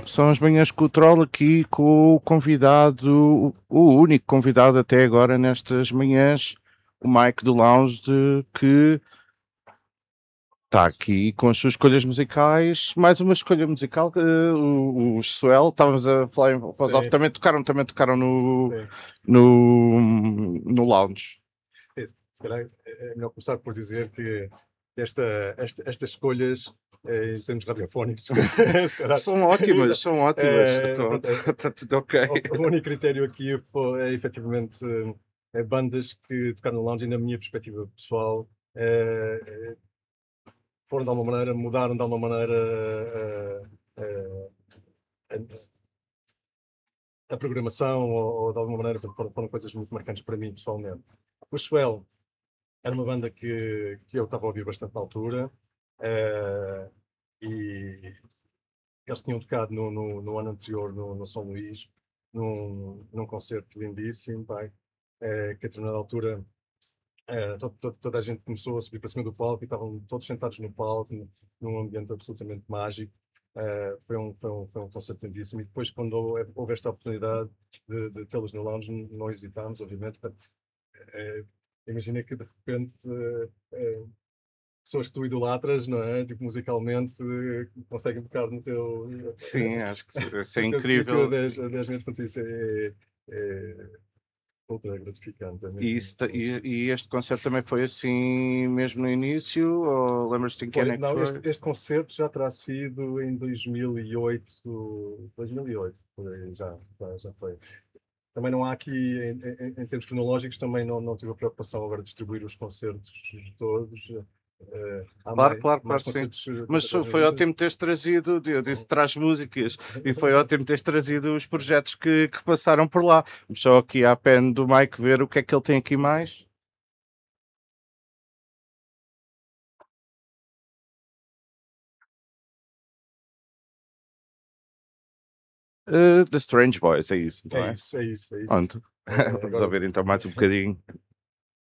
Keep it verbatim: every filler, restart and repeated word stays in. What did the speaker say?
São as manhãs com o Troll aqui com o convidado, o único convidado até agora nestas manhãs, o Mike do Lounge, de- que está aqui com as suas escolhas musicais. Mais uma escolha musical, eh, o- os Swell, estávamos a falar em voz off, Sim, também tocaram, também tocaram no, sim. no, no Lounge. É, se se calhar é melhor começar por dizer que esta, esta- estas escolhas, eh, em termos radiofónicos, se calhar, São ótimas, são ótimas. eh, pronto, é- Está tudo ok. o, o único critério aqui foi, é efetivamente eh, bandas que tocaram no lounge, e na minha perspectiva pessoal, eh, eh, foram de alguma maneira, mudaram de alguma maneira eh, eh, a, a programação, ou, ou de alguma maneira foram, foram coisas muito marcantes para mim pessoalmente. O Swell era uma banda que, que eu estava a ouvir bastante na altura, eh, e eles tinham tocado no, no, no ano anterior no, no São Luís, num, num concerto lindíssimo, pai, eh, que a determinada altura eh, to- to- toda a gente começou a subir para cima do palco e estavam todos sentados no palco, num num ambiente absolutamente mágico. Eh, foi um, foi um, foi um concerto lindíssimo. E depois, quando houve, houve esta oportunidade de, de tê-los no lounge, não hesitámos, obviamente. Portanto, eh, imagina que de repente eh, eh, pessoas que tu idolatras, não é? Tipo, musicalmente, eh, conseguem tocar no teu, Sim, acho que isso é no teu sítio a incrível. dez a dez minutos. Portanto, isso é, é ultra gratificante. É E, mesmo. isso ta- e- e este concerto também foi assim mesmo no início? Ou lembras-te em que ano Foi, é que não, este, foi? este concerto já terá sido em dois mil e oito, dois mil e oito, por aí, já, já, já foi. Também não há aqui, em, em- em termos cronológicos, também não, não tive a preocupação agora de distribuir os concertos todos. Eh, há Claro, mais, claro, claro mais que sim. concertos, eh, Mas concertos foi originais. ótimo teres trazido, eu disse traz músicas, e foi ótimo teres trazido os projetos que, que passaram por lá. Vamos só aqui à pen do Mike ver o que é que ele tem aqui mais. Uh, The Strange Boys, é isso, não É é? isso, é isso, é isso. Pronto. Eh, Vamos a agora, ver então mais um bocadinho.